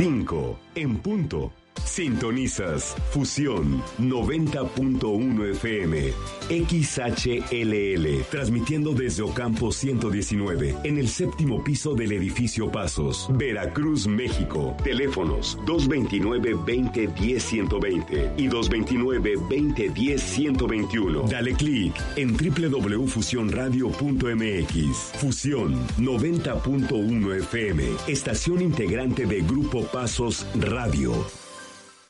5 en punto. Sintonizas Fusión 90.1 FM XHLL, transmitiendo desde Ocampo 119 en el séptimo piso del edificio Pasos, Veracruz, México. Teléfonos 229-2010-120 y 229-2010-121. Dale clic en www.fusionradio.mx. Fusión 90.1 FM, estación integrante de Grupo Pasos Radio.